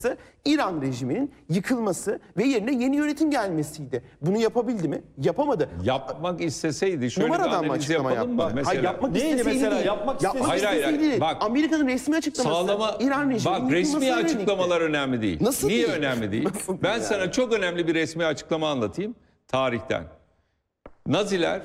İran rejiminin yıkılması ve yerine yeni yönetim gelmesiydi. Bunu yapabildi mi? Yapamadı. Yapmak isteseydi şöyle bir Numaradan mı analiz açıklama yapalım yaptı? mı? Mesela. Hayır, yapmak Neydi isteseydi mesela? değil. Yapmak Hayır, isteseydi değil. bak, Amerika'nın resmi açıklaması İran rejiminin Bak, resmi yıkılmasına yönelikti. açıklamalar önemli değil. Nasıl Niye değil? önemli değil? Nasıl Ben değil sana yani? çok önemli bir resmi açıklama anlatayım tarihten. Naziler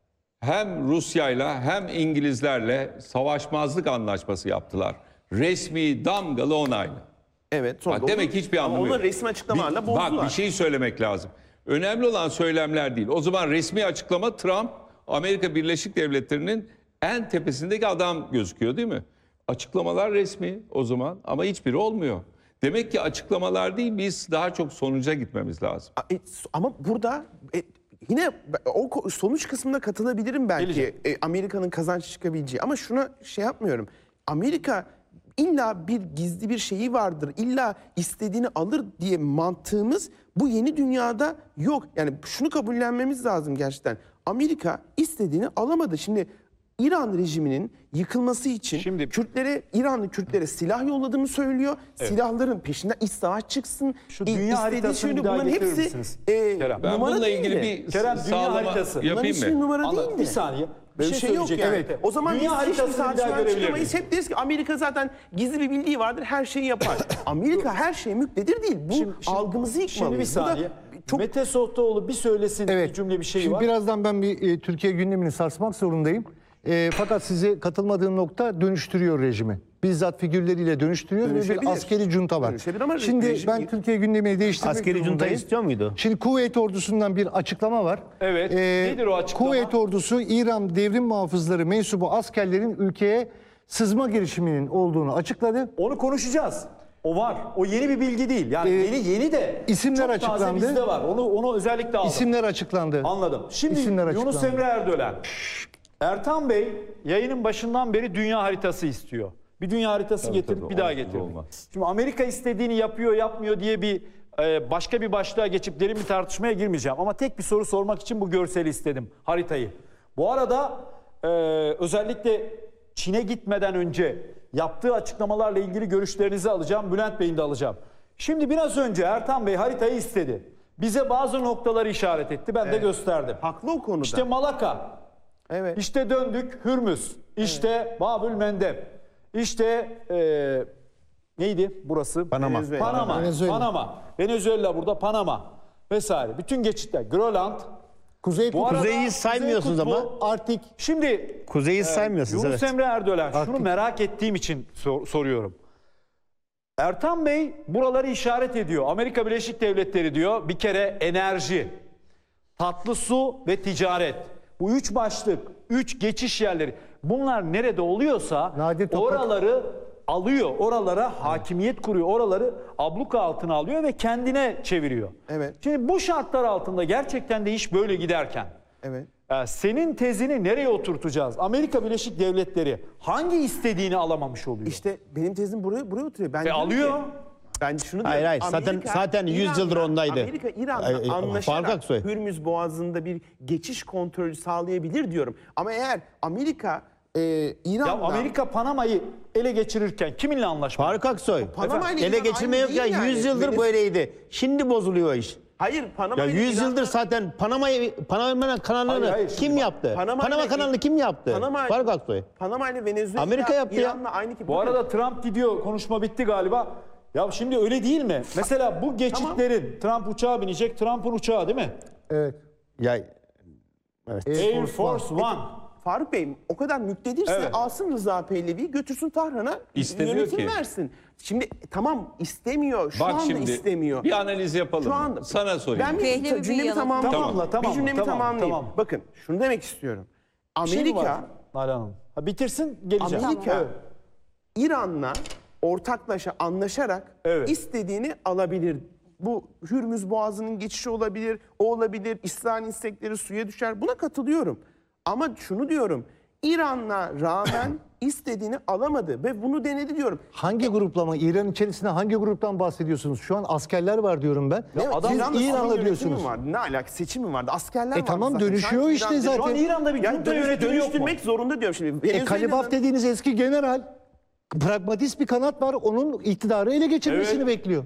hem Rusya'yla hem İngilizlerle savaşmazlık anlaşması yaptılar. Resmi, damgalı, onaylı. Evet. Sonra Bak, demek ki hiçbir anlamı ama yok. onu resmi açıklamalarla bozdular. Bak, bir şey söylemek lazım. Önemli olan söylemler değil. O zaman resmi açıklama Trump, Amerika Birleşik Devletleri'nin en tepesindeki adam gözüküyor değil mi? Açıklamalar resmi o zaman ama hiçbiri olmuyor. Demek ki açıklamalar değil, biz daha çok sonuca gitmemiz lazım. Ama burada yine o sonuç kısmına katılabilirim belki. Amerika'nın kazanç çıkabileceği. Ama şuna şey yapmıyorum. Amerika illa bir gizli bir şeyi vardır, İlla istediğini alır diye mantığımız bu yeni dünyada yok. Yani şunu kabullenmemiz lazım gerçekten. Amerika istediğini alamadı. Şimdi İran rejiminin yıkılması için İranlı Kürtlere silah yolladığını söylüyor. Silahların peşinden iç savaş çıksın. Şu dünya haritasını bir daha bunların getirir hepsi misiniz? Ben numara bununla değil ilgili mi? bir Kerem, dünya sağlama haritası. Bunların yapayım hiçbir mı? numara değil mi? Bir saniye. Böyle bir şey yok söyleyecek. yani. Evet. O zaman Dünya biz hiçbir haritasını bir daha tartışma görebilir açıklamayız. miyim? Hep deriz ki Amerika zaten gizli bir bildiği vardır, her şeyi yapar. Amerika her şeye müktedir değil. Bu algımızı yıkmalıyız. Şimdi bir saniye. Çok... Mete Soğutoğlu bir söylesin, bir cümle bir şey Şimdi var. birazdan ben bir Türkiye gündemini sarsmak zorundayım. Fakat size katılmadığım nokta dönüştürüyor rejimi. Bizzat figürleriyle dönüştürüyor ve Dönüşebilir. bir askeri junta var. Dönüşebilir ama Şimdi rejim- ben Türkiye gündemini değiştirmek Askeri junta zorundayım. istiyor muydu? Şimdi Kuveyt ordusundan bir açıklama var. Evet. Nedir o açıklama? Kuveyt ordusu İran devrim muhafızları mensubu askerlerin ülkeye sızma girişiminin olduğunu açıkladı. Onu konuşacağız. O var. O yeni bir bilgi değil. Yani yeni de isimler çok taze açıklandı. bizde var. Onu özellikle aldım. İsimler açıklandı. Anladım. Şimdi İsimler Yunus açıklandı. Emre Erdoğan. Ertan Bey yayının başından beri dünya haritası istiyor. Bir dünya haritası getirip tabii, bir daha olmaz, getirdik. olmaz. Şimdi Amerika istediğini yapıyor yapmıyor diye bir başka bir başlığa geçip derin bir tartışmaya girmeyeceğim. Ama tek bir soru sormak için bu görseli istedim, haritayı. Bu arada özellikle Çin'e gitmeden önce yaptığı açıklamalarla ilgili görüşlerinizi alacağım. Bülent Bey'in de alacağım. Şimdi biraz önce Ertan Bey haritayı istedi. Bize bazı noktaları işaret etti. Ben de gösterdim. Haklı o konuda. İşte Malaka. Evet. İşte döndük Hürmüz. İşte Babül Mendeb. İşte neydi burası? Panama. Panama. Venezuela burada, Panama vesaire. Bütün geçitler. Grönland. Bu arada Kuzeyi saymıyorsunuz Kuzey ama. Kutbu- Arktik. Şimdi Kuzeyi saymıyorsunuz, Yunus evet. Emre Erdoğan şunu Artık. merak ettiğim için soruyorum. Ertan Bey buraları işaret ediyor. Amerika Birleşik Devletleri diyor bir kere enerji, tatlı su ve ticaret. Bu üç başlık, üç geçiş yerleri. Bunlar nerede oluyorsa Nadir toprak. oraları alıyor. Oralara hakimiyet kuruyor. Oraları abluka altına alıyor ve kendine çeviriyor. Evet. Şimdi bu şartlar altında gerçekten de iş böyle giderken Evet. senin tezini nereye oturtacağız? Amerika Birleşik Devletleri hangi istediğini alamamış oluyor? İşte benim tezim buraya oturuyor. Ben diyorum alıyor. ki- Ben şunu Hayır, diyorum. hayır. Zaten 100 yıldır ondaydı. Amerika İran'la Faruk anlaşarak Aksoy. Hürmüz Boğazı'nda bir geçiş kontrolü sağlayabilir diyorum. Ama eğer Amerika İran'la... Ya Amerika Panama'yı ele geçirirken kiminle anlaşmalı? Faruk Aksoy. Panama ile Ele İran geçirme aynı yok ya. değil yani. 100 yıldır böyleydi. Şimdi bozuluyor iş. Hayır, Panama Ya ile 100 yıldır İran'la- zaten Panama kanalını Hayır, kim şimdi yaptı? Panama Panama ile- kanalını kim yaptı? Panama- Faruk Aksoy. Panama ile Venezuela Amerika yaptı ya. İran'la aynı ki. Bu arada Trump gidiyor. Konuşma bitti galiba. Ya şimdi öyle değil mi? Mesela bu geçitlerin Trump uçağa binecek. Trump'ın uçağı değil mi? Evet. Ya Air Force One. Faruk Bey o kadar müktedirse Evet. alsın Rıza Pehlevi'yi götürsün Tahran'a İstemiyor yönetim ki. versin. Şimdi tamam istemiyor. Şu Bak anda şimdi istemiyor. bir analiz yapalım. Şu anda Sana sorayım. Ben Pehlevi bir cümlemi yanıt. tamamlayayım. Tamam, bir cümlemi tamam, tamamlayayım. tamam. Bakın şunu demek istiyorum. Bir şey mi var Amerika Nalan Hanım? Ha, bitirsin geleceğim. Amerika Evet. İran'la ortaklaşa anlaşarak Evet. istediğini alabilir. Bu Hürmüz Boğazı'nın geçişi olabilir, o olabilir, İsrail istekleri suya düşer. Buna katılıyorum. Ama şunu diyorum, İran'la rağmen istediğini alamadı ve bunu denedi diyorum. Hangi gruplama? İran içerisinde hangi gruptan bahsediyorsunuz? Şu an askerler var diyorum ben. Ne, adam Siz İran'da İran'la yönetimi diyorsunuz. mi vardı? Ne alaka? Seçim mi vardı? Askerler vardı tamam, zaten. dönüşüyor Sanki işte İran- zaten. Şu an İran'da bir Yani junta yönetimi yok mu? dönüştürmek zorunda diyorum şimdi. Kalibaf dediğiniz eski general pragmatist bir kanat var. Onun iktidarı ele geçirmesini Evet. bekliyor.